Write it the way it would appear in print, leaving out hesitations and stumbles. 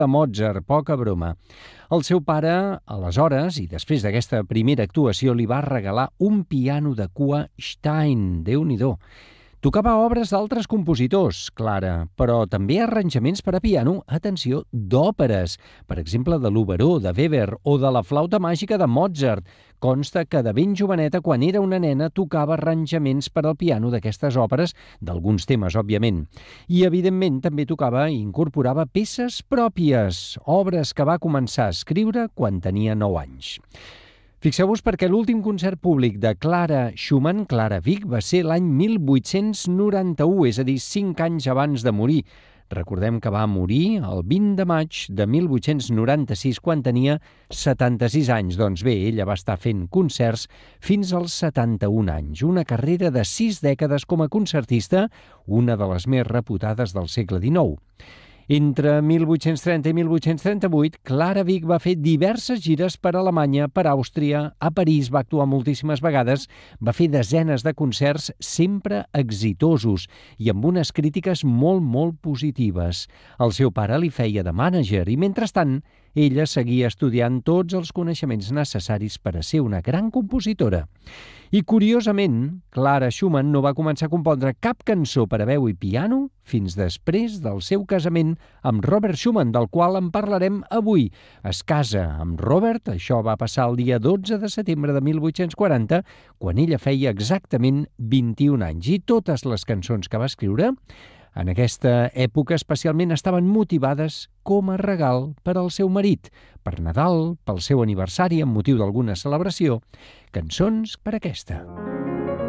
de Mozart, poca broma. El seu pare, aleshores, i després d'aquesta primera actuació, li va regalar un piano de cua Stein, Déu-n'hi-do. Tocava obres d'altres compositors, Clara, però també arranjaments per a piano, atenció, d'òperes, per exemple de l'Oberó, de Weber o de la flauta màgica de Mozart. Consta que de ben joveneta, quan era una nena, tocava arranjaments per al piano d'aquestes òperes, d'alguns temes, òbviament. I, evidentment, també tocava i incorporava peces pròpies, obres que va començar a escriure quan tenia 9 anys. Fixeu-vos perquè l'últim concert públic de Clara Schumann, Clara Wieck, va ser l'any 1891, és a dir, 5 anys abans de morir. Recordem que va morir el 20 de maig de 1896, quan tenia 76 anys. Doncs bé, ella va estar fent concerts fins als 71 anys. Una carrera de 6 dècades com a concertista, una de les més reputades del segle XIX. Entre 1830 i 1838, Clara Wieck va fer diverses gires per Alemanya, per Àustria, a París, va actuar moltíssimes vegades, va fer desenes de concerts sempre exitosos i amb unes crítiques molt positives. El seu pare li feia de mànager i, mentrestant, ella seguia estudiant tots els coneixements necessaris per a ser una gran compositora. I, curiosament, Clara Schumann no va començar a compondre cap cançó per a veu i piano fins després del seu casament amb Robert Schumann, del qual en parlarem avui. Es casa amb Robert, això va passar el dia 12 de setembre de 1840, quan ella feia exactament 21 anys. I totes les cançons que va escriure en aquesta època especialment estaven motivades com a regal per al seu marit, per Nadal, pel seu aniversari, amb motiu d'alguna celebració, cançons per aquesta.